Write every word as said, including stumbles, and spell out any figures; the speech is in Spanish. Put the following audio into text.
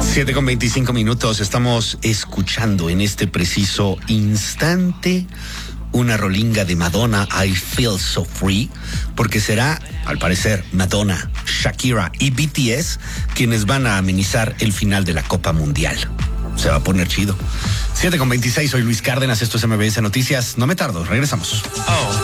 siete con veinticinco minutos, estamos escuchando en este preciso instante una rolinga de Madonna, I Feel So Free, porque será, al parecer, Madonna, Shakira y B T S quienes van a amenizar el final de la Copa Mundial. Se va a poner chido. siete con veintiséis, soy Luis Cárdenas, esto es M B S Noticias. No me tardo, regresamos. Oh.